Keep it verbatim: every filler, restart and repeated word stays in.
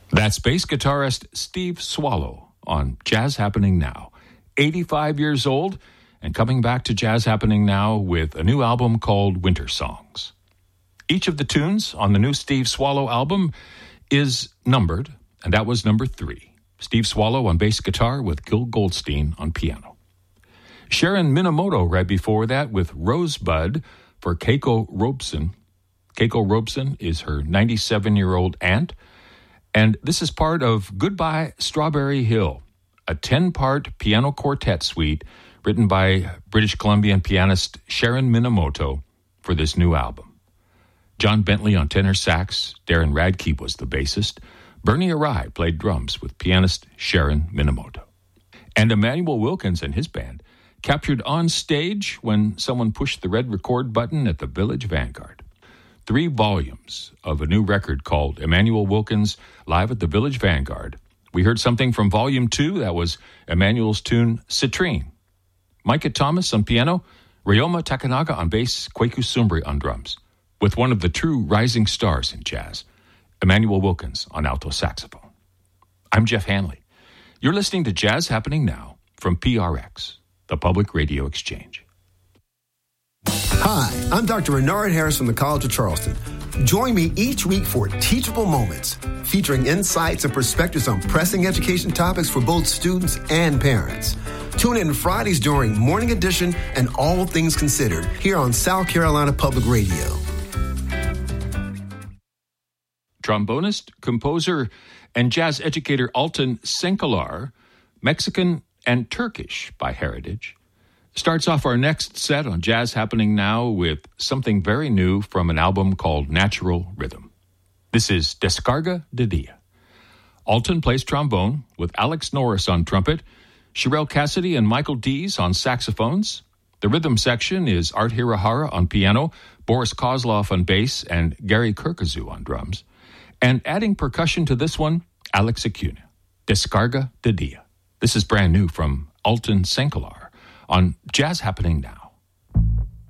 That's bass guitarist Steve Swallow on Jazz Happening Now. eighty-five years old and coming back to Jazz Happening Now with a new album called Winter Songs. Each of the tunes on the new Steve Swallow album is numbered, and that was number three. Steve Swallow on bass guitar with Gil Goldstein on piano. Sharon Minamoto right before that with Rosebud for Keiko Robeson. Keiko Robeson is her ninety-seven-year-old aunt, and this is part of Goodbye Strawberry Hill, a ten-part piano quartet suite written by British Columbian pianist Sharon Minamoto for this new album. John Bentley on tenor sax, Darren Radke was the bassist, Bernie Arai played drums with pianist Sharon Minamoto. And Emmanuel Wilkins and his band captured on stage when someone pushed the red record button at the Village Vanguard. Three volumes of a new record called Emmanuel Wilkins Live at the Village Vanguard. We heard something from volume two, that was Emmanuel's tune Citrine. Micah Thomas on piano, Ryoma Takanaga on bass, Kweku Sumbre on drums, with one of the true rising stars in jazz, Emmanuel Wilkins on alto saxophone. I'm Jeff Hanley. You're listening to Jazz Happening Now from P R X, the Public Radio Exchange. Hi, I'm Doctor Renard Harris from the College of Charleston. Join me each week for Teachable Moments, featuring insights and perspectives on pressing education topics for both students and parents. Tune in Fridays during Morning Edition and All Things Considered here on South Carolina Public Radio. Trombonist, composer, and jazz educator Alton Senkelar, Mexican and Turkish by heritage, starts off our next set on Jazz Happening Now with something very new from an album called Natural Rhythm. This is Descarga de Dia. Alton plays trombone with Alex Norris on trumpet, Sherelle Cassidy and Michael Dees on saxophones. The rhythm section is Art Hirahara on piano, Boris Kozlov on bass, and Gary Kirkazu on drums. And adding percussion to this one, Alex Acuna. Descarga de Dia. This is brand new from Alton Senkelar on Jazz Happening Now.